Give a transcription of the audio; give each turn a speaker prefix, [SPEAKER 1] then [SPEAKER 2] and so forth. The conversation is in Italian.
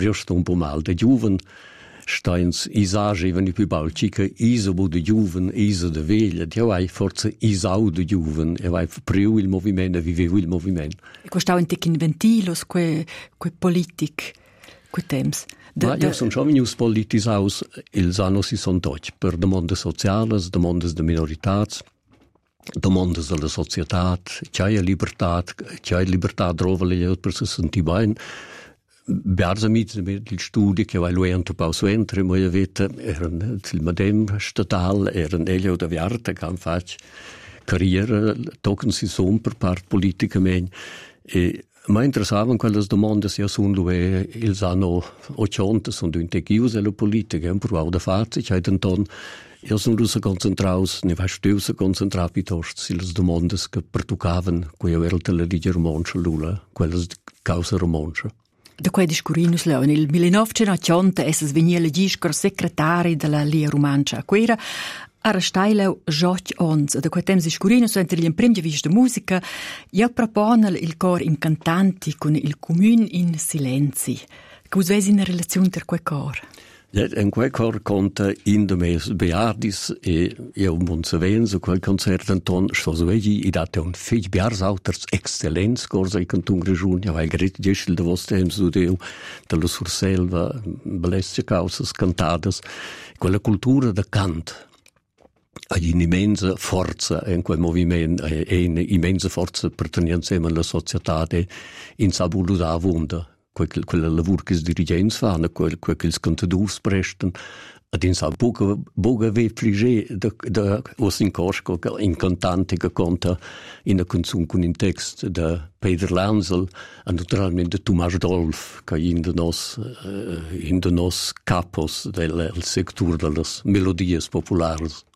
[SPEAKER 1] giusto un po' mal. De giuven steins isage even più balcica isa bu de giuven isa de veglia io vai forse isau de giuven e vai priu il movimento viveu il movimento
[SPEAKER 2] e questo un tic inventilos que politic que temps
[SPEAKER 1] ma io sono già venuto politisaus ils annos si son tots per demandes sociales demandes de minoritats demandes della società c'è libertà trovare per se sentire bene. Bearza mit il studio che vai lui anto paus ventre mo avete erano il madem statal erano elio da viarta can fac carriera tocken si son per part politicamente e ma interessavan quelle domande sia sono dove il anno 80 sono in chiuse la politica un provavo da farsi c'è tanton io sono russa concentraus ne va steusa concentrare piuttosto sulle domande che pertucavan quella era la legge romancia lula quelle causa romancia.
[SPEAKER 2] Da quei discurinus leu, nel 1980 esses venia legiscor secretari della Lia Romancia a Quera, arrestai leu Jotch Ons. Da quei temps discurinus entre gli imprim di de musica, io proponel il cor in cantanti con il comune in silenzi. Cus vesi in relazione ter quei cor?
[SPEAKER 1] In quel cor conta in de mes beardis e io un buon savenzo quel concerto anton sto svegli i date un fig biars auters excellenz corsa i canton regione vai gret gesel de vostre hem studio dello surselva bellezze causas cantadas quella cultura de cant ha un'immensa forza in quel movimento e un'immensa forza pertenienza alla società in sabuluda vunda quel lavoro che i dirigenti fanno, quel che i contaduri prestano, ad in sa boga ve pligé da os in cosco in cantante che conta in a canzone con in text da Peter Lansel e naturalmente Tomás Dolf che in de nos capos del sector de las melodias populares.